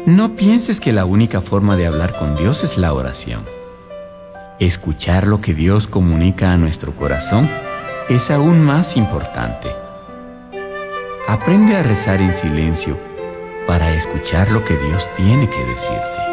No pienses que la única forma de hablar con Dios es la oración. Escuchar lo que Dios comunica a nuestro corazón es aún más importante. Aprende a rezar en silencio para escuchar lo que Dios tiene que decirte.